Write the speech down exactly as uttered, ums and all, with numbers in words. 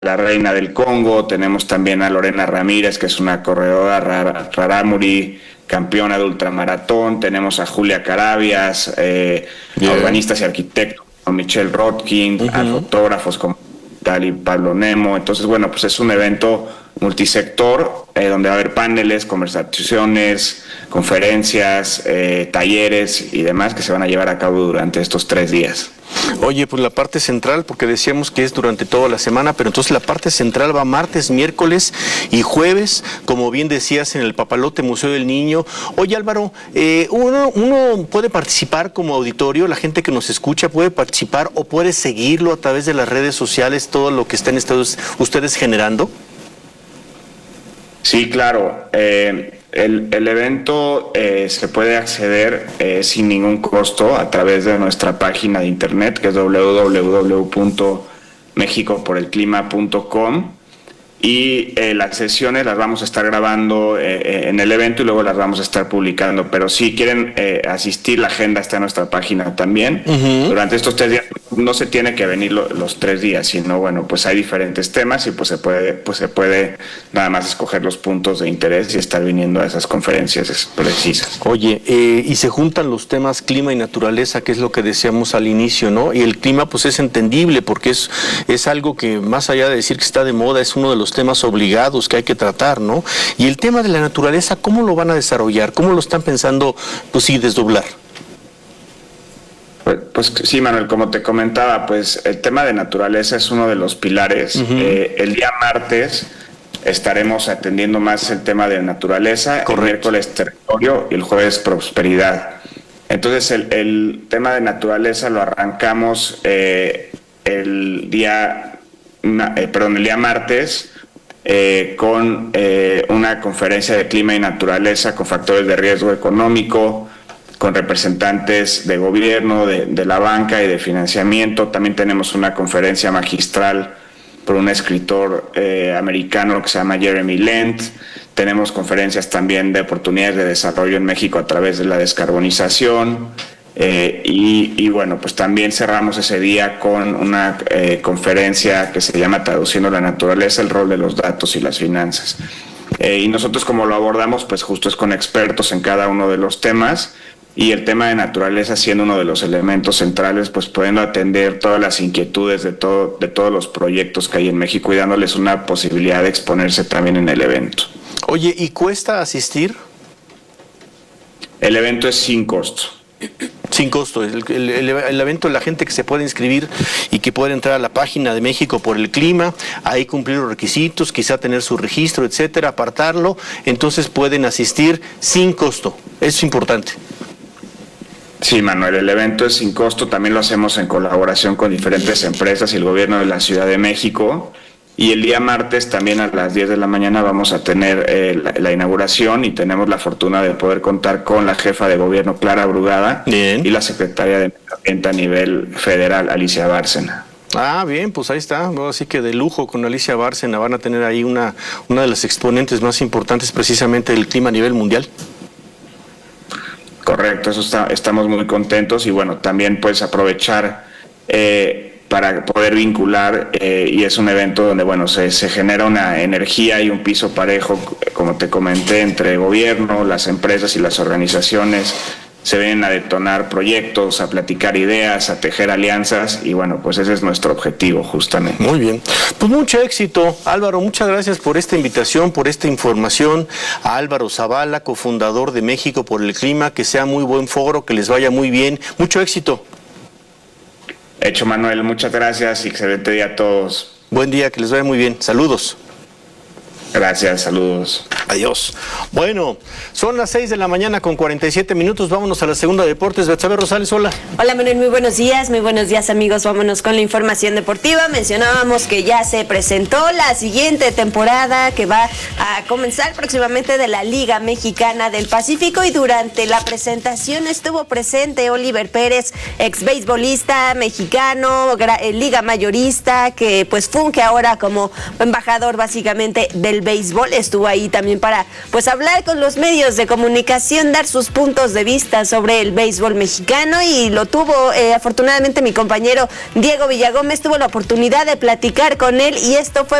la reina del Congo, tenemos también a Lorena Ramírez, que es una corredora rarámuri, campeona de ultramaratón, tenemos a Julia Carabias, eh, yeah. a urbanistas y arquitectos como Michelle Rotkin, uh-huh. a fotógrafos como Dali Pablo Nemo. Entonces, bueno, pues es un evento multisector eh, donde va a haber paneles, conversaciones, conferencias, eh, talleres y demás que se van a llevar a cabo durante estos tres días. Oye, pues la parte central, porque decíamos que es durante toda la semana, pero entonces la parte central va martes, miércoles y jueves, como bien decías, en el Papalote Museo del Niño. Oye, Álvaro, eh, uno, uno puede participar como auditorio, la gente que nos escucha puede participar o puede seguirlo a través de las redes sociales, todo lo que están ustedes, ustedes generando. Sí, claro. Eh, el, el evento eh, se puede acceder eh, sin ningún costo a través de nuestra página de internet, que es doble u doble u doble u punto mexico por el clima punto com. Y eh, las sesiones las vamos a estar grabando eh, en el evento y luego las vamos a estar publicando. Pero si quieren eh, asistir, la agenda está en nuestra página también. Uh-huh. Durante estos tres días no se tiene que venir lo, los tres días, sino bueno, pues hay diferentes temas y pues se puede, pues se puede nada más escoger los puntos de interés y estar viniendo a esas conferencias precisas. Oye, eh, y se juntan los temas clima y naturaleza, que es lo que decíamos al inicio, ¿no? Y el clima pues es entendible porque es, es algo que más allá de decir que está de moda, es uno de los temas obligados que hay que tratar, ¿no? Y el tema de la naturaleza, ¿cómo lo van a desarrollar? ¿Cómo lo están pensando, pues sí, desdoblar? Pues, pues sí, Manuel, como te comentaba, pues el tema de naturaleza es uno de los pilares. Uh-huh. Eh, el día martes estaremos atendiendo más el tema de naturaleza, correcto. El miércoles territorio y el jueves prosperidad. Entonces el, el tema de naturaleza lo arrancamos eh, el día, eh, perdón, el día martes. Eh, con eh, una conferencia de clima y naturaleza con factores de riesgo económico, con representantes de gobierno, de, de la banca y de financiamiento. También tenemos una conferencia magistral por un escritor eh, americano que se llama Jeremy Lent. Tenemos conferencias también de oportunidades de desarrollo en México a través de la descarbonización. Eh, y, y bueno, pues también cerramos ese día con una eh, conferencia que se llama Traduciendo la Naturaleza, el rol de los datos y las finanzas. Eh, y nosotros como lo abordamos, pues justo es con expertos en cada uno de los temas, y el tema de naturaleza siendo uno de los elementos centrales, pues pudiendo atender todas las inquietudes de, todo, de todos los proyectos que hay en México y dándoles una posibilidad de exponerse también en el evento. Oye, ¿y cuesta asistir? El evento es sin costo. Sin costo, el, el, el, el evento, la gente que se puede inscribir y que puede entrar a la página de México por el clima, ahí cumplir los requisitos, quizá tener su registro, etcétera, apartarlo, entonces pueden asistir sin costo, eso es importante. Sí, Manuel, el evento es sin costo, también lo hacemos en colaboración con diferentes empresas y el gobierno de la Ciudad de México. Y el día martes también a las diez de la mañana vamos a tener eh, la, la inauguración y tenemos la fortuna de poder contar con la jefa de gobierno Clara Brugada. Bien. Y la secretaria de Medio Ambiente a nivel federal, Alicia Bárcena. Ah, bien, pues ahí está, así que de lujo con Alicia Bárcena, van a tener ahí una, una de las exponentes más importantes precisamente del clima a nivel mundial. Correcto, eso está, estamos muy contentos y bueno, también puedes aprovechar eh, para poder vincular eh, y es un evento donde bueno se, se genera una energía y un piso parejo, como te comenté, entre gobierno, las empresas y las organizaciones. Se vienen a detonar proyectos, a platicar ideas, a tejer alianzas y bueno, pues ese es nuestro objetivo justamente. Muy bien, pues mucho éxito, Álvaro, muchas gracias por esta invitación, por esta información. A Álvaro Zavala, cofundador de México por el Clima, que sea muy buen foro, que les vaya muy bien, mucho éxito. Hecho, Manuel, muchas gracias y excelente día a todos. Buen día, que les vaya muy bien, saludos. Gracias, saludos. Adiós. Bueno, son las seis de la mañana con cuarenta y siete minutos. Vámonos a la segunda de deportes. Betsabe Rosales, hola. Hola, Manuel, muy buenos días. Muy buenos días, amigos. Vámonos con la información deportiva. Mencionábamos que ya se presentó la siguiente temporada que va a comenzar próximamente de la Liga Mexicana del Pacífico y durante la presentación estuvo presente Oliver Pérez, ex beisbolista mexicano, liga mayorista, que pues funge ahora como embajador básicamente del béisbol. Estuvo ahí también para pues hablar con los medios de comunicación, dar sus puntos de vista sobre el béisbol mexicano, y lo tuvo eh, afortunadamente mi compañero Diego Villagómez tuvo la oportunidad de platicar con él, y esto fue